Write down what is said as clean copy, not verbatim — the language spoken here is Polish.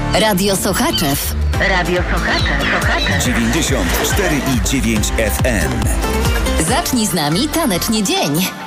Radio Sochaczew. Radio Sochaczew. 94,9 FM. Zacznij z nami tanecznie dzień.